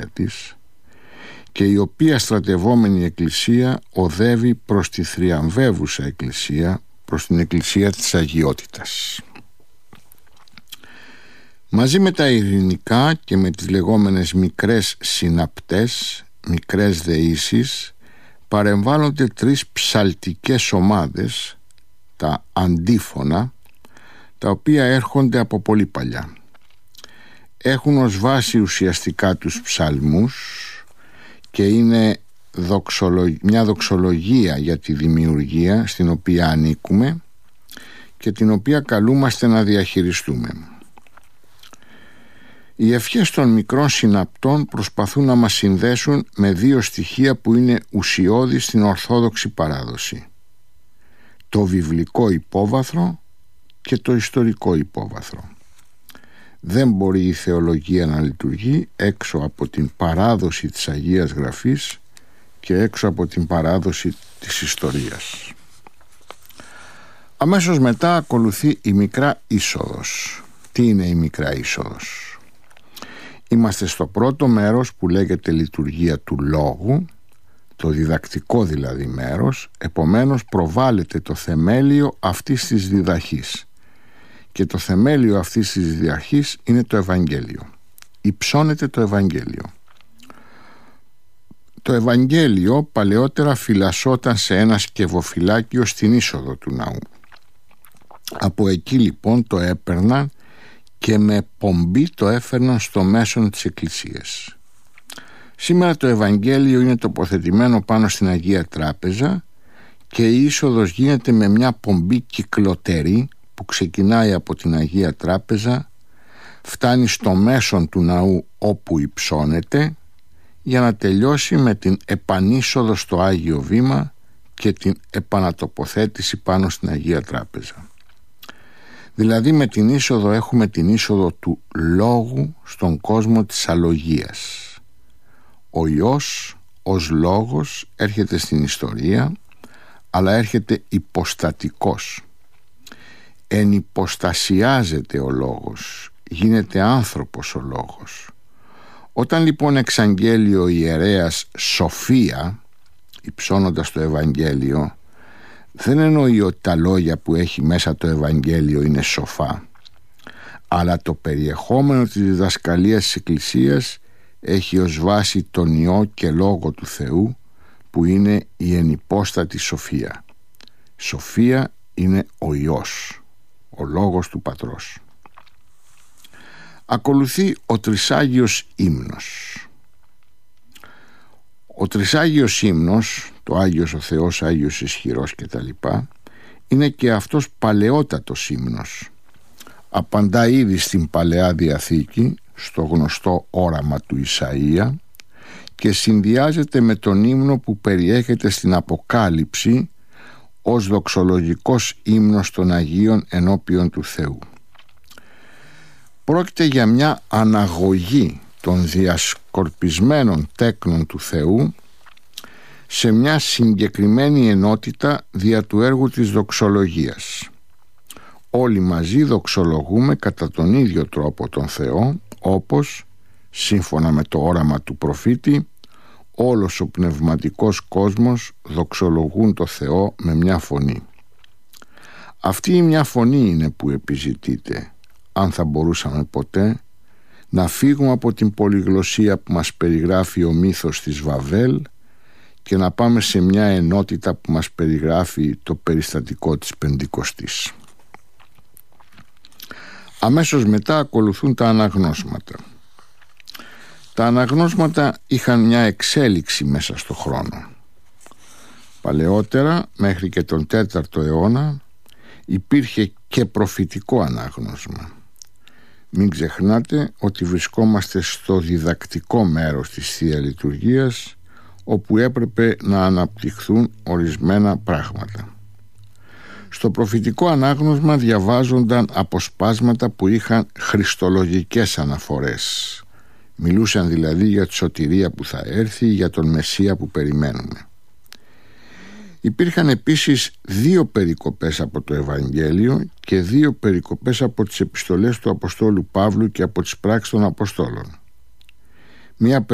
συνέχεια της και η οποία στρατευόμενη εκκλησία οδεύει προς τη θριαμβεύουσα εκκλησία, προς την εκκλησία της αγιότητας. Μαζί με τα ειρηνικά και με τις λεγόμενες μικρές συναπτές, μικρές δεήσεις, παρεμβάλλονται τρεις ψαλτικές ομάδες, τα αντίφωνα, τα οποία έρχονται από πολύ παλιά. Έχουν ως βάση ουσιαστικά τους ψαλμούς και είναι μια δοξολογία για τη δημιουργία στην οποία ανήκουμε και την οποία καλούμαστε να διαχειριστούμε. Οι ευχές των μικρών συναπτών προσπαθούν να μας συνδέσουν με δύο στοιχεία που είναι ουσιώδη στην Ορθόδοξη παράδοση: το βιβλικό υπόβαθρο και το ιστορικό υπόβαθρο. Δεν μπορεί η θεολογία να λειτουργεί έξω από την παράδοση της Αγίας Γραφής και έξω από την παράδοση της ιστορίας. Αμέσως μετά ακολουθεί η Μικρά Είσοδος. Τι είναι η Μικρά Είσοδος? Είμαστε στο πρώτο μέρος που λέγεται λειτουργία του λόγου, το διδακτικό δηλαδή μέρος, επομένως προβάλλεται το θεμέλιο αυτής της διδαχής. Και το θεμέλιο αυτής της διδαχής είναι το Ευαγγέλιο. Υψώνεται το Ευαγγέλιο. Το Ευαγγέλιο παλαιότερα φυλασσόταν σε ένα σκευοφυλάκιο στην είσοδο του ναού. Από εκεί λοιπόν το έπαιρναν και με πομπή το έφερναν στο μέσον της εκκλησίας. Σήμερα το Ευαγγέλιο είναι τοποθετημένο πάνω στην Αγία Τράπεζα και η είσοδος γίνεται με μια πομπή κυκλοτερή που ξεκινάει από την Αγία Τράπεζα, φτάνει στο μέσον του ναού όπου υψώνεται, για να τελειώσει με την επανείσοδο στο Άγιο Βήμα και την επανατοποθέτηση πάνω στην Αγία Τράπεζα. Δηλαδή με την είσοδο έχουμε την είσοδο του λόγου στον κόσμο της αλογίας. Ο Υιός ως λόγος έρχεται στην ιστορία, αλλά έρχεται υποστατικός. Ενυποστασιάζεται ο λόγος, γίνεται άνθρωπος ο λόγος. Όταν λοιπόν εξαγγέλει ο ιερέας σοφία, υψώνοντας το Ευαγγέλιο, δεν εννοεί ότι τα λόγια που έχει μέσα το Ευαγγέλιο είναι σοφά, αλλά το περιεχόμενο της διδασκαλίας της Εκκλησίας έχει ως βάση τον Υιό και Λόγο του Θεού, που είναι η ενυπόστατη σοφία. Σοφία είναι ο Υιός, ο Λόγος του Πατρός. Ακολουθεί ο Τρισάγιος Ύμνος. Ο Τρισάγιος Ύμνος, το Άγιος ο Θεός, Άγιος Ισχυρός κτλ., είναι και αυτός παλαιότατος ύμνος. Απαντά ήδη στην Παλαιά Διαθήκη, στο γνωστό όραμα του Ισαΐα, και συνδυάζεται με τον ύμνο που περιέχεται στην Αποκάλυψη ως δοξολογικός ύμνος των Αγίων ενώπιον του Θεού. Πρόκειται για μια αναγωγή των διασκορπισμένων τέκνων του Θεού σε μια συγκεκριμένη ενότητα δια του έργου της δοξολογίας. Όλοι μαζί δοξολογούμε κατά τον ίδιο τρόπο τον Θεό, όπως, σύμφωνα με το όραμα του προφήτη, όλος ο πνευματικός κόσμος δοξολογούν το Θεό με μια φωνή. Αυτή η μια φωνή είναι που επιζητείται, αν θα μπορούσαμε ποτέ να φύγουμε από την πολυγλωσσία που μας περιγράφει ο μύθος της Βαβέλ και να πάμε σε μια ενότητα που μας περιγράφει το περιστατικό της Πεντηκοστής. Αμέσως μετά ακολουθούν τα αναγνώσματα. Τα αναγνώσματα είχαν μια εξέλιξη μέσα στο χρόνο. Παλαιότερα, μέχρι και τον 4ο αιώνα, υπήρχε και προφητικό ανάγνωσμα. Μην ξεχνάτε ότι βρισκόμαστε στο διδακτικό μέρος της Θεία Λειτουργίας, όπου έπρεπε να αναπτυχθούν ορισμένα πράγματα. Στο προφητικό ανάγνωσμα διαβάζονταν αποσπάσματα που είχαν χριστολογικές αναφορές. Μιλούσαν δηλαδή για τη σωτηρία που θα έρθει, για τον Μεσσία που περιμένουμε. Υπήρχαν επίσης 2 περικοπές από το Ευαγγέλιο και 2 περικοπές από τις επιστολές του Αποστόλου Παύλου και από τις πράξεις των Αποστόλων. Μία